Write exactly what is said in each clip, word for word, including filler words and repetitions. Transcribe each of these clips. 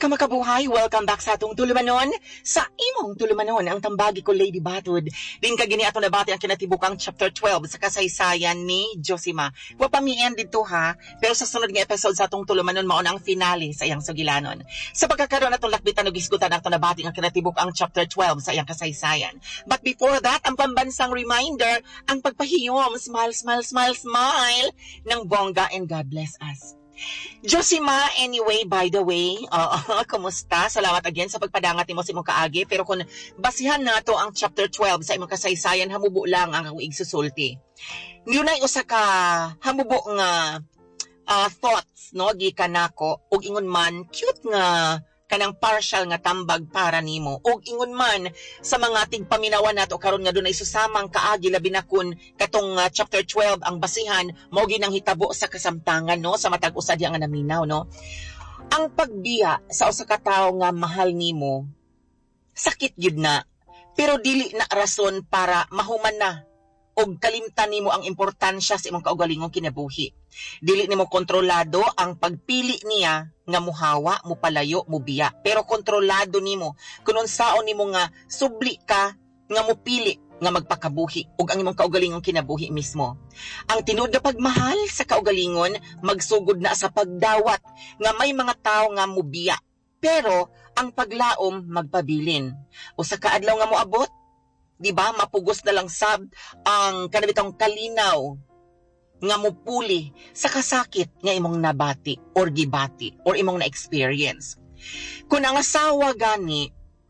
ka makabuhay, welcome back sa atong tulumanon. Sa imong tulumanon, ang tambagi ko Lady Batud. Din ka gini atong nabati ang kinatibukang chapter twelve sa kasaysayan ni Josima. Wa pa mi-end dito ha, pero sa sunod nga episode sa atong tulumanon mao na ang finale sa iyang sugilanon. Sa pagkakaroon atong lakbitan ug isgutan atong nabati ang kinatibukang chapter twelve sa iyang kasaysayan. But before that, ang pambansang reminder, ang pagpahiyom, smile, smile, smile, smile ng bongga and God bless us. Josima, anyway, by the way, uh, kumusta? Salamat again sa pagpadangat nimo sa imong kaagi. Pero kung basihan nato ang chapter twelve sa imong kasaysayan, hamubo lang ang akong igsusulti. Yun ay usa ka hamubo nga uh, thoughts, no, gikan nako ug ingon man cute nga kanang partial nga tambag para nimo ug ingon man sa mga tigpaminawan nato karon nga dunay susamang kaagi labi na kun katong uh, chapter twelve ang basihan mao ginang hitabo sa kasamtangan, no, sa matag usa diha nga naminaw, no. Ang pagbiya sa usa ka tawo nga mahal nimo sakit gyud na, pero dili na rason para mahuman na og kalimtan nimo ang importansya sa imong kaugalingong kinabuhi. Dili nimo kontrolado ang pagpili niya nga muhawa, mupalayo, mubiya, pero kontrolado nimo kung unsaon nimo nga subli ka nga mupili nga magpakabuhi ug ang imong kaugalingong kinabuhi mismo. Ang tinud na pagmahal sa kaugalingon magsugod na sa pagdawat nga may mga tawo nga mubiya, pero ang paglaom magpabilin. Usa ka adlaw nga moabot, di ba, mapugos na lang sab ang kanabitang kalinaw nga mupuli sa kasakit nga imong nabati or gibati or imong na-experience. Kung ang asawa gani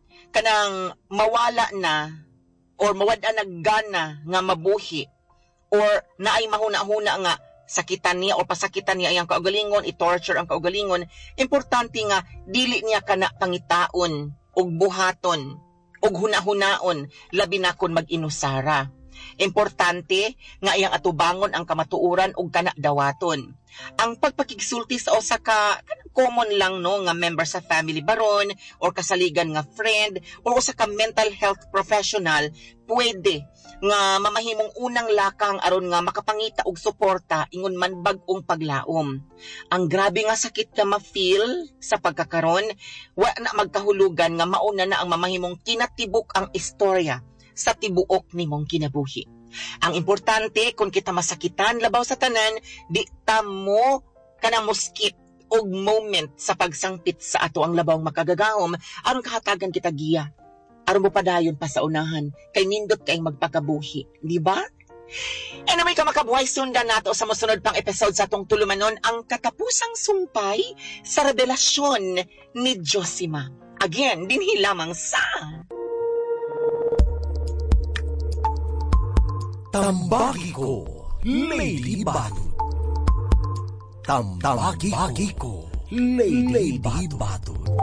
kanang mawala na or mawad-an naggana nga mabuhi or naay mahuna-huna nga sakitan niya o pasakitan niya ang kaugalingon, i-torture ang kaugalingon, importante nga dili niya kana pangitaon ug buhaton ug huna-hunaon labi na kun mag-inusara. Importante nga iyang atubangon ang kamatuoran ug kana dawaton. Ang pagpakigsulti sa usa ka common lang, no, nga member sa family baron or kasaligan nga friend or usa ka mental health professional pwede nga mamahimong unang lakang aron nga makapangita og suporta ingon man bag-ong paglaom. Ang grabe nga sakit nga ma-feel sa pagkakaron, wa na magkahulugan nga mauna na ang mamahimong kinatibuk ang istorya sa tibuok nimong kinabuhi. Ang importante, kung kita masakitan labaw sa tanan, di ta mo kanang muskit og moment sa pagsangpit sa ato ang labawng makagagahom aron kahatagan kita giya aron mo padayon pa sa unahan kay nindot kay magpakabuhi, di ba? Anyway, ka makabuhay, sundan nato sa mosunod pang episode sa atong tulumanon ang katapusang sumpay sa revelasyon ni Josima. Again, dinhi lamang sa Tambagi ko, Lady Batud. Tambagi ko, Lady Batud.